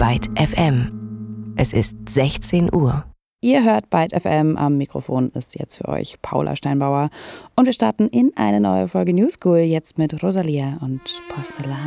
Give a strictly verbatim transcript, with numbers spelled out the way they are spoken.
Byte F M. Es ist sechzehn Uhr. Ihr hört Byte F M, am Mikrofon ist jetzt für euch Paula Steinbauer. Und wir starten in eine neue Folge New School, jetzt mit Rosalia und Porzellan.